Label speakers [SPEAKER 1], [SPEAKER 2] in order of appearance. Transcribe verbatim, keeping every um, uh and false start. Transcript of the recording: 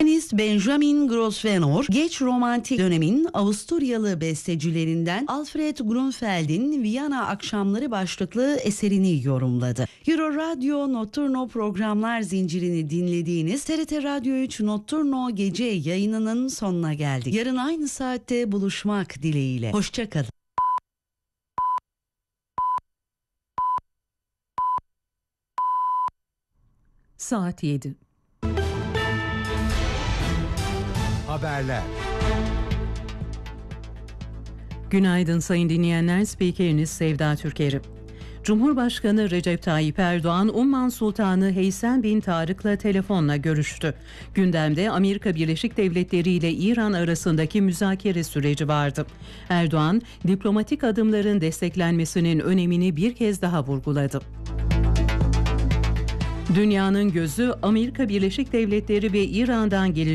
[SPEAKER 1] Piyanist Benjamin Grosvenor, geç romantik dönemin Avusturyalı bestecilerinden Alfred Grunfeld'in Viyana Akşamları başlıklı eserini yorumladı. Euro Radyo Notturno programlar zincirini dinlediğiniz T R T Radyo üç Notturno gece yayınının sonuna geldik. Yarın aynı saatte buluşmak dileğiyle. Hoşçakalın.
[SPEAKER 2] Saat yedi.
[SPEAKER 3] Haberler.
[SPEAKER 2] Günaydın sayın dinleyenler, spikeriniz Sevda Türker'i. Cumhurbaşkanı Recep Tayyip Erdoğan, Umman Sultanı Heysem bin Tarık'la telefonla görüştü. Gündemde Amerika Birleşik Devletleri ile İran arasındaki müzakere süreci vardı. Erdoğan, diplomatik adımların desteklenmesinin önemini bir kez daha vurguladı. Dünyanın gözü Amerika Birleşik Devletleri ve İran'dan gelecek